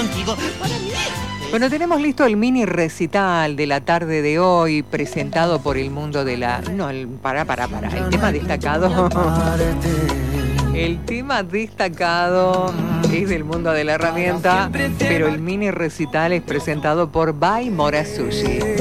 contigo. Para mí. Bueno, tenemos listo el mini recital de la tarde de hoy, presentado por el mundo de la... No, para. El tema destacado... El tema destacado es del mundo de la herramienta, pero el mini recital es presentado por Bai Mora Sushi.